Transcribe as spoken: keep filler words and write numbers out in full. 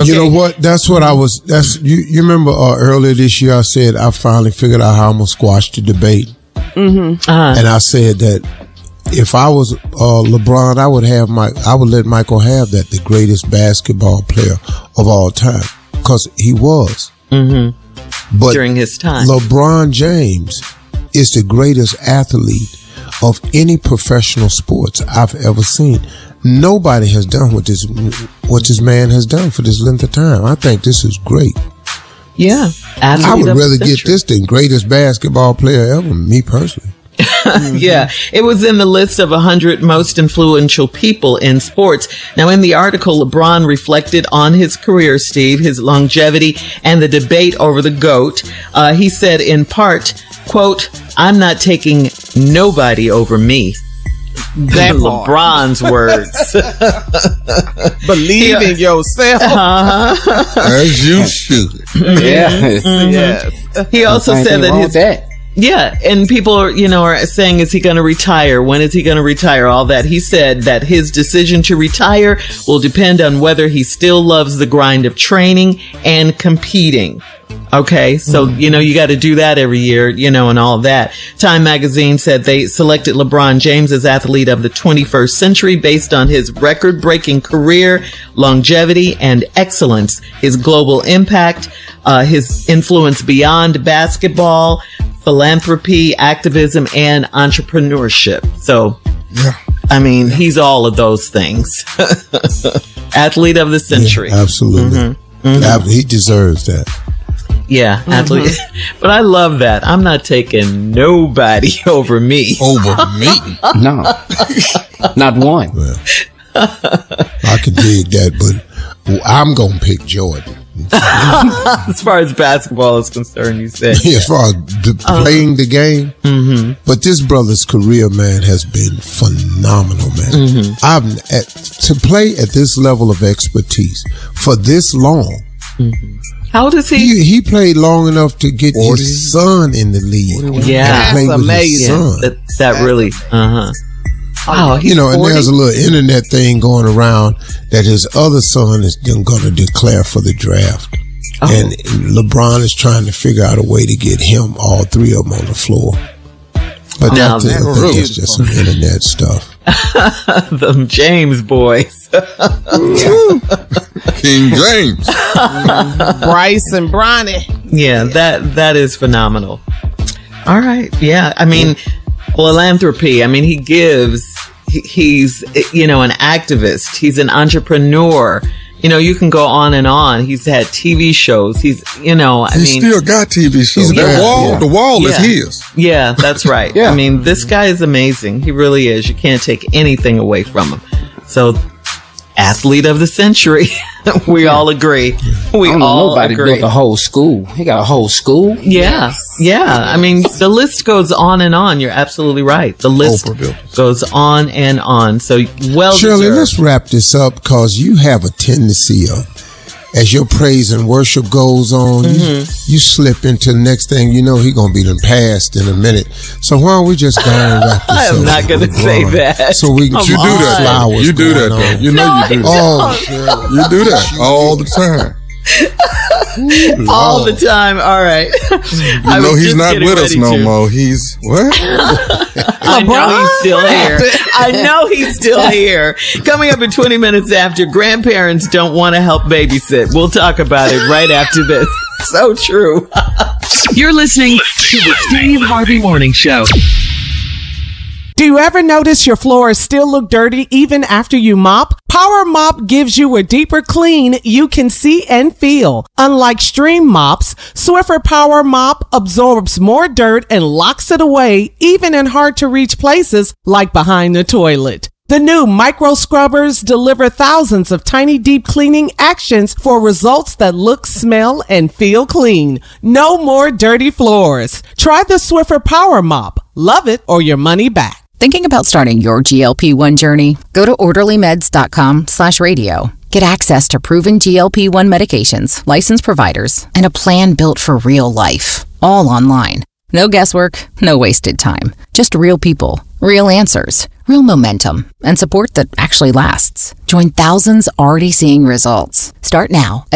You know what? That's what I was. That's you. You remember uh, earlier this year I said I finally figured out how I'm gonna squash the debate, mm-hmm. uh-huh. and I said that if I was uh, LeBron, I would have my. I would let Michael have that, the greatest basketball player of all time, because he was. Mm-hmm. But during his time, LeBron James is the greatest athlete of any professional sports I've ever seen. Nobody has done what this what this man has done for this length of time. I think this is great. Yeah, I would rather get this than greatest basketball player ever, me personally. Mm-hmm. Yeah, it was in the list of one hundred most influential people in sports. Now, in the article, LeBron reflected on his career, Steve, his longevity, and the debate over the GOAT. Uh, he said, in part, quote, "I'm not taking nobody over me." That LeBron's words. Believe in yourself. Uh-huh. As you should. Yeah. Mm-hmm. Yes. He also said that his... That. Yeah, and people are, you know, are saying, is he going to retire? When is he going to retire? All that. He said that his decision to retire will depend on whether he still loves the grind of training and competing. Okay, so, you know, you got to do that every year, you know, and all of that. Time magazine said they selected LeBron James as athlete of the twenty-first century based on his record-breaking career, longevity, and excellence, his global impact, uh, his influence beyond basketball, philanthropy, activism, and entrepreneurship. So, yeah. I mean, he's all of those things. Athlete of the century. Yeah, absolutely. Mm-hmm. Mm-hmm. He deserves that. Yeah, mm-hmm. athlete. But I love that. I'm not taking nobody over me. Over me? No. Not one. Well, I could dig that, but I'm going to pick Jordan. As far as basketball is concerned, you said. Yeah, as far as the, um, playing the game. Mm-hmm. But this brother's career, man, has been phenomenal, man. Mm-hmm. I've at, to play at this level of expertise for this long. Mm-hmm. How old is he? he? He played long enough to get forty his son in the league. Yeah, that's amazing. Yeah, that, that really, uh-huh. Wow, he's you know, forty? And there's a little internet thing going around that his other son is going to declare for the draft. Oh. And LeBron is trying to figure out a way to get him, all three of them, on the floor. But now, that's, I think that's just some internet stuff. The James boys. King James. Bryce and Bronny. Yeah, that that is phenomenal. All right. Yeah. I mean, philanthropy. I mean, he gives, he, he's, you know, an activist. He's an entrepreneur. You know, you can go on and on. He's had T V shows. He's, you know, I He's mean. still got T V shows. Yeah, that wall, yeah. the wall yeah. is his. Yeah, that's right. Yeah. I mean, this guy is amazing. He really is. You can't take anything away from him. So, athlete of the century. We yeah. all agree. We I don't know, all nobody agree. built a whole school. He got a whole school. Yeah. Yes. Yeah. I mean, the list goes on and on. You're absolutely right. The list goes on and on. So, well Shirley, deserved. let's wrap this up because you have a tendency of, as your praise and worship goes on, mm-hmm. you, you slip into the next thing. You know he going to be done passed in a minute. So why don't we just go and wrap this up? I'm not going to say that. So we can you do that. Flowers You do that, though. You know No, you do that. Oh, You do that all the time. Ooh, all Lord. the time. All right. You I know was he's just not getting with us ready no to. more. He's what? I know he's still here. I know he's still here. Coming up in twenty minutes after, grandparents don't want to help babysit. We'll talk about it right after this. So true. You're listening to the Steve Harvey Morning Show. Do you ever notice your floors still look dirty even after you mop? Power Mop gives you a deeper clean you can see and feel. Unlike stream mops, Swiffer Power Mop absorbs more dirt and locks it away even in hard-to-reach places like behind the toilet. The new micro scrubbers deliver thousands of tiny deep cleaning actions for results that look, smell, and feel clean. No more dirty floors. Try the Swiffer Power Mop. Love it or your money back. Thinking about starting your G L P one journey? Go to orderly meds dot com slash radio. Get access to proven G L P one medications, licensed providers, and a plan built for real life. All online. No guesswork, no wasted time. Just real people, real answers, real momentum, and support that actually lasts. Join thousands already seeing results. Start now at